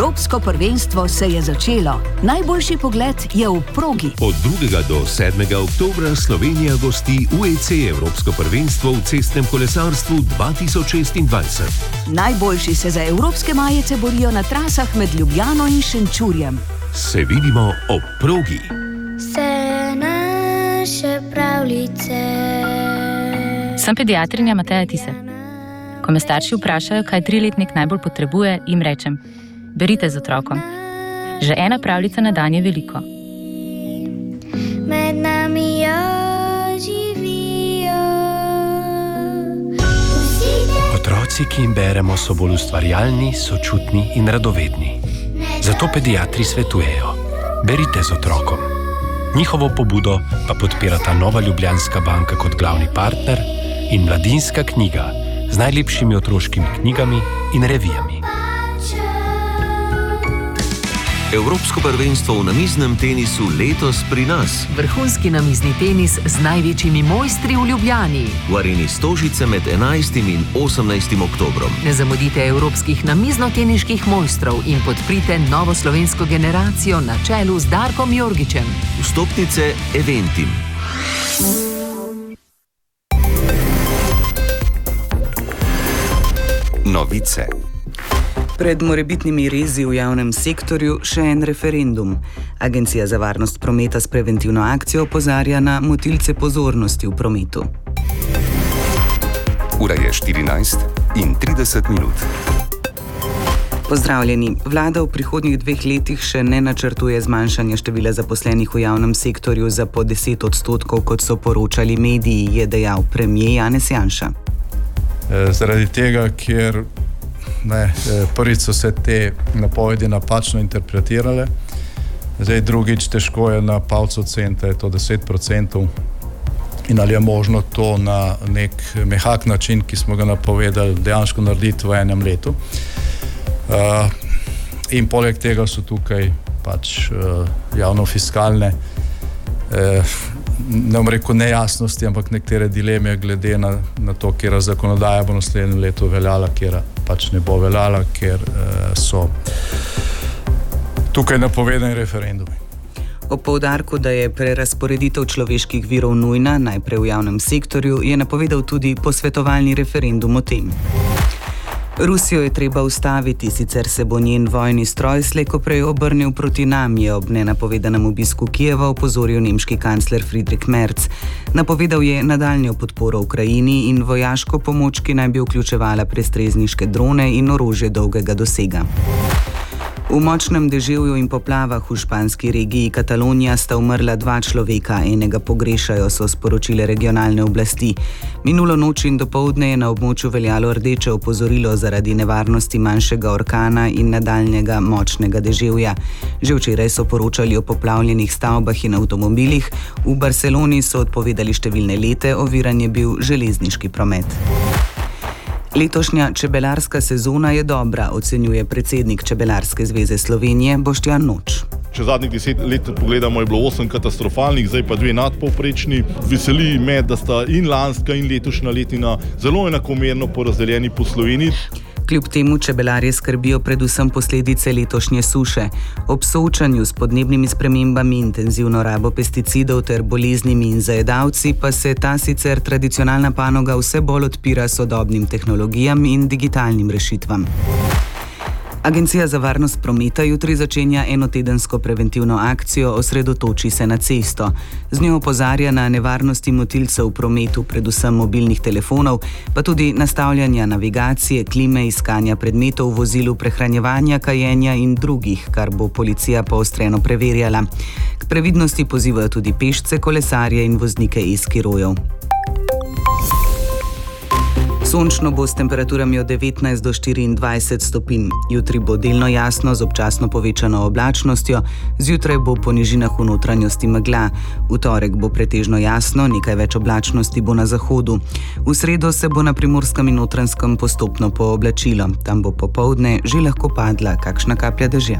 Evropsko prvenstvo se je začelo. Najboljši pogled je v progi. Od 2. do 7. oktobra Slovenija gosti UEC Evropsko prvenstvo v cestnem kolesarstvu 2026. Najboljši se za evropske majice borijo na trasah med Ljubljano in Šenčurjem. Se vidimo ob progi. Vse naše pravljice. Sem pediatrinja Mateja Tise. Ko me starši vprašajo, kaj 3-letnik najbolj potrebuje, jim rečem: berite z otrokom. Že ena pravljica na dan je veliko. Med nami živijo. Otroci, ki jim beremo, so bolj ustvarjalni, sočutni in radovedni. Zato pediatri svetujejo: berite z otrokom. Njihovo pobudo pa podpirata Nova Ljubljanska banka kot glavni partner in Mladinska knjiga z najlepšimi otroškimi knjigami in revijami. Evropsko prvenstvo v namiznem tenisu letos pri nas. Vrhunski namizni tenis z največjimi mojstri v Ljubljani. V areni Stožice med 11. in 18. oktobrom. Ne zamudite evropskih namizno-teniških mojstrov in podprite novo slovensko generacijo na čelu z Darkom Jorgičem. Vstopnice Eventim. Novice. Pred morebitnimi rezi v javnem sektorju še en referendum. Agencija za varnost prometa s preventivno akcijo opozarja na motilce pozornosti v prometu. Ura je 14:30. Pozdravljeni. Vlada v prihodnjih 2 letih še ne načrtuje zmanjšanja števila zaposlenih v javnem sektorju za po 10%, kot so poročali mediji, je dejal premier Janez Janša. Zaradi tega, ker prvič so se te napovedi napačno interpretirale, zdaj drugič težko je na palcu centa, je to 10%, in ali je možno to na nek mehak način, ki smo ga napovedali, dejansko narediti v enem letu. In poleg tega so tukaj pač javno-fiskalne ne bom rekel nejasnosti, ampak nekatere dileme glede na to, kera zakonodaja bo naslednjem letu veljala, kera pač ne bo veljala, ker so tukaj napovedani referendumi. Ob poudarku, da je prerazporeditev človeških virov nujna, najprej v javnem sektorju, je napovedal tudi posvetovalni referendum o tem. Rusijo je treba ustaviti, sicer se bo njen vojni stroj slej ko prej obrnil proti nam, je ob nenapovedanem obisku Kijeva opozoril nemški kancler Friedrich Merz. Napovedal je nadaljnjo podporo Ukrajini in vojaško pomoč, ki naj bi vključevala prestrezniške drone in orožje dolgega dosega. V močnem deževju in poplavah v španski regiji Katalonija sta umrla 2 človeka, enega pogrešajo, so sporočile regionalne oblasti. Minulo noč in dopoldne je na območju veljalo rdeče opozorilo zaradi nevarnosti manjšega orkana in nadaljnjega močnega deževja. Že včeraj so poročali o poplavljenih stavbah in avtomobilih, v Barceloni so odpovedali številne lete, oviran je bil železniški promet. Letošnja čebelarska sezona je dobra, ocenjuje predsednik Čebelarske zveze Slovenije Boštjan Noč. Če zadnjih 10 let pogledamo, je bilo 8 katastrofalnih, zdaj pa 2 nadpovprečni. Veseli me, da sta in lanska in letošnja letina zelo enakomerno porazdeljeni po Sloveniji. Kljub temu čebelarje skrbijo predvsem posledice letošnje suše. Ob soočanju s podnebnimi spremembami, intenzivno rabo pesticidov ter boleznimi in zajedavci pa se ta sicer tradicionalna panoga vse bolj odpira sodobnim tehnologijam in digitalnim rešitvam. Agencija za varnost prometa jutri začenja enotedensko preventivno akcijo Osredotoči se na cesto. Z njo opozarja na nevarnosti motilcev v prometu, predvsem mobilnih telefonov, pa tudi nastavljanja navigacije, klime, iskanja predmetov v vozilu, prehranjevanja, kajenja in drugih, kar bo policija poostreno preverjala. K previdnosti pozivajo tudi pešce, kolesarje in voznike e-skirojev. Sončno bo s temperaturami od 19 do 24 stopinj. Jutri bo delno jasno z občasno povečano oblačnostjo, zjutraj bo po nižinah v notranjosti megla. V torek bo pretežno jasno, nekaj več oblačnosti bo na zahodu. V sredo se bo na Primorskem in Notranjskem postopno pooblačilo. Tam bo popoldne že lahko padla kakšna kaplja dežja.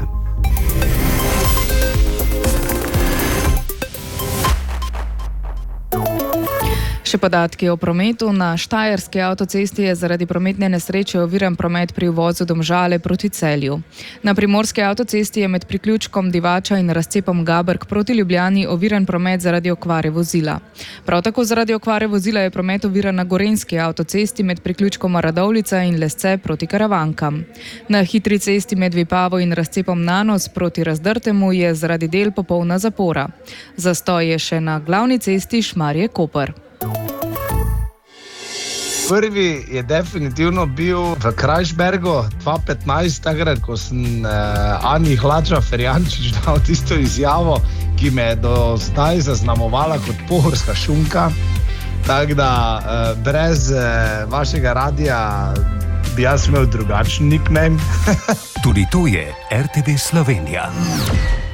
Še Še podatki o prometu. Na Štajerski avtocesti je zaradi prometne nesreče oviran promet pri uvozu Domžale proti Celju. Na Primorski avtocesti je med priključkom Divača in razcepom Gabrk proti Ljubljani oviran promet zaradi okvare vozila. Prav tako zaradi okvare vozila je promet oviran na Gorenjski avtocesti med priključkom Radovljica in Lesce proti Karavankam. Na hitri cesti med Vipavo in razcepom Nanos proti Razdrtemu je zaradi del popolna zapora. Zastoj je še na glavni cesti Šmarje-Koper. Prvi je definitivno bil v Krajšbergu 2015, takrat, ko sem Ani Hlača Ferjančič dal tisto izjavo, ki me je do zdaj zaznamovala kot pohorska šunka. Tako da brez vašega radija bi jaz imel drugačen nickname. Tudi to je RTV Slovenija.